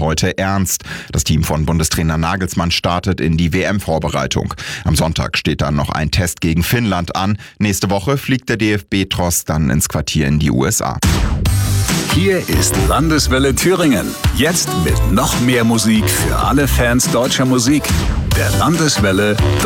heute ernst. Das Team von Bundestrainer Nagelsmann startet in die WM-Vorbereitung. Am Sonntag steht dann noch ein Test gegen Finnland an. Nächste Woche fliegt der DFB-Tross dann ins Quartier in die USA. Hier ist Landeswelle Thüringen. Jetzt mit noch mehr Musik für alle Fans deutscher Musik. Der Landeswelle